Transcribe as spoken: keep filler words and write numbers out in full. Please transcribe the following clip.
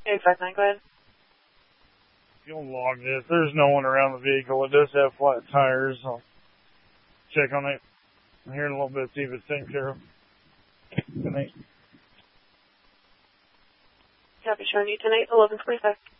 eight five nine, go ahead. You'll log this. There's no one around the vehicle. It does have flat tires. I'll check on it here in a little bit, see if it's taken care of. Good night. Copy, showing you tonight, eleven forty-five.